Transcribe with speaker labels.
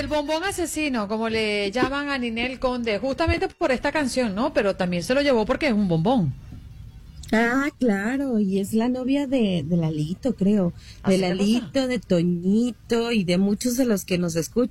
Speaker 1: El bombón asesino, como le llaman a Ninel Conde, justamente por esta canción, ¿no? Pero también se lo llevó porque es un bombón.
Speaker 2: Ah, claro, y es la novia de Lalito, creo. De
Speaker 1: ¿Así te pasa?
Speaker 2: Lalito, de Toñito y de muchos de los que nos escuchan.